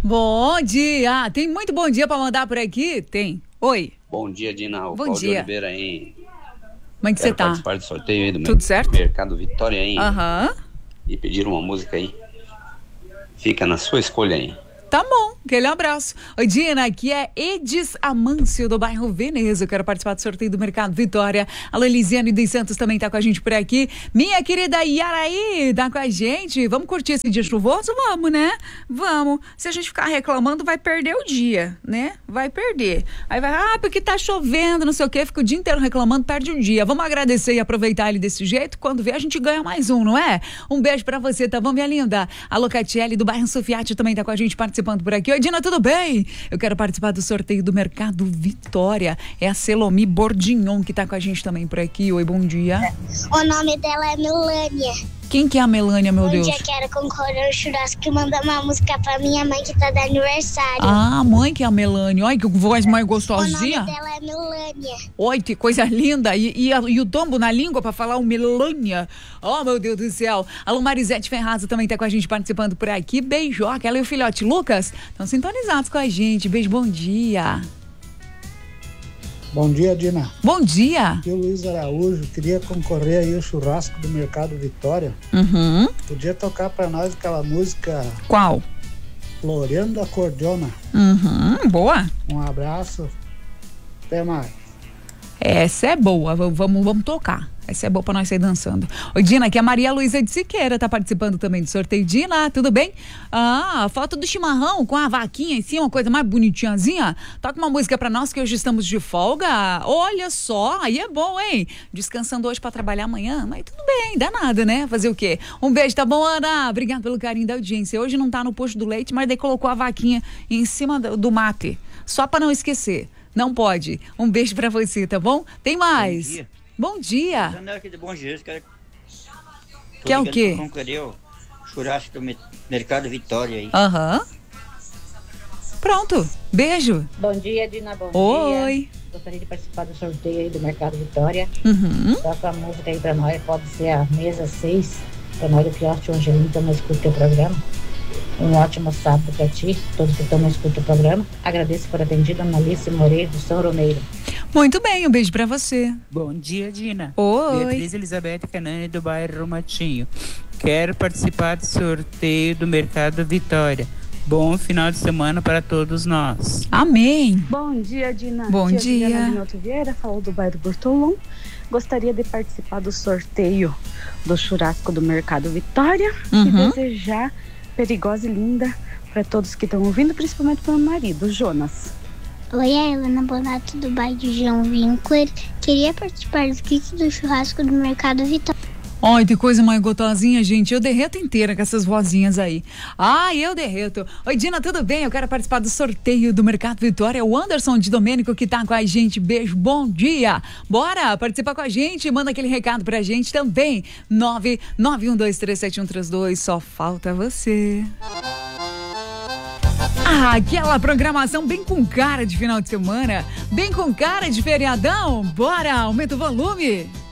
Bom dia. Tem muito bom dia pra mandar por aqui? Tem. Oi. Bom dia, Dina. O Bom Paulo dia. Oliveira aí. Como é que você tá? Participar do sorteio aí do Tudo certo? Mercado Vitória aí. Aham. E pedir uma música aí. Fica na sua escolha aí. Tá bom, aquele abraço. Oi, Dina, aqui é Edis Amâncio, do bairro Veneza. Eu quero participar do sorteio do Mercado Vitória. A Lelisiane dos Santos também tá com a gente por aqui. Minha querida Yaraí tá com a gente. Vamos curtir esse dia chuvoso? Vamos, né? Vamos. Se a gente ficar reclamando, vai perder o dia, né? Vai perder. Aí vai, porque tá chovendo, não sei o quê. Fica o dia inteiro reclamando, perde um dia. Vamos agradecer e aproveitar ele desse jeito. Quando vê, a gente ganha mais um, não é? Um beijo pra você, tá bom, minha linda? A Locatiele do bairro Sofiati também tá com a gente participando por aqui. Oi, Dina, tudo bem? Eu quero participar do sorteio do Mercado Vitória. É a Selomi Bordignon que tá com a gente também por aqui. Oi, bom dia. O nome dela é Melânia. Quem que é a Melânia, meu Deus? Bom dia, quero concorrer ao churrasco e mandar uma música pra minha mãe que tá de aniversário. Ah, a mãe que é a Melânia. Olha que voz mais gostosinha. O nome dela é Melânia. Oi, que coisa linda. E o tombo na língua pra falar o Melânia. Oh, meu Deus do céu. A Lu Marisete Ferraz também tá com a gente participando por aqui. Beijoca. Ela e o filhote Lucas estão sintonizados com a gente. Beijo, bom dia. Bom dia, Dina. Bom dia. Aqui é o Luiz Araújo. Queria concorrer aí ao churrasco do Mercado Vitória. Uhum. Podia tocar pra nós aquela música... Qual? Floreando a Cordiona. Uhum, boa. Um abraço. Até mais. Essa é boa, vamos tocar. Essa é boa pra nós sair dançando. Oi, Dina, aqui é a Maria Luísa de Siqueira, tá participando também do sorteio. Dina, tudo bem? Ah, foto do chimarrão com a vaquinha em cima, uma coisa mais bonitinhazinha. Toca uma música pra nós que hoje estamos de folga. Olha só, aí é bom, hein? Descansando hoje pra trabalhar amanhã, mas tudo bem, dá nada, né? Fazer o quê? Um beijo, tá bom, Ana? Obrigada pelo carinho da audiência. Hoje não tá no posto do leite, mas daí colocou a vaquinha em cima do mate. Só pra não esquecer. Não pode. Um beijo pra você, tá bom? Tem mais. Bom dia. Bom dia. Aqui de Bom Jesus, cara. Que é o quê? Concorreu churrasco do Mercado Vitória aí. Aham. Pronto. Beijo. Bom dia, Dina. Bom Oi. dia. Gostaria de participar do sorteio aí do Mercado Vitória. Uhum. Toca a música aí pra nós. Pode ser a mesa 6. Pra nós do quiosque Angelino, que nós escuta o teu programa. Um ótimo sábado pra ti, todos que estão no escuta o programa. Agradeço por atendido, Analice Moreira do São Romeiro. Muito bem, um beijo pra você. Bom dia, Dina. Oi. Beatriz Elizabeth Canani do bairro Matinho. Quero participar do sorteio do Mercado Vitória. Bom final de semana para todos nós. Amém. Bom dia, Dina. Bom dia. Diana Minotto Vieira, falo do bairro Bortolom. Gostaria de participar do sorteio do churrasco do Mercado Vitória e desejar perigosa e linda para todos que estão ouvindo, principalmente para o meu marido, Jonas. Oi, é a Helena Bonato do bairro de João Winkler. Queria participar do kit do churrasco do Mercado Vitória. Ai, que coisa mais gostosinha, gente. Eu derreto inteira com essas vozinhas aí. Ai, eu derreto. Oi, Dina, tudo bem? Eu quero participar do sorteio do Mercado Vitória. O Anderson de Domênico que tá com a gente. Beijo, bom dia. Bora participar com a gente. Manda aquele recado pra gente também. 991237132. Só falta você. Ah, aquela programação bem com cara de final de semana. Bem com cara de feriadão. Bora, aumenta o volume.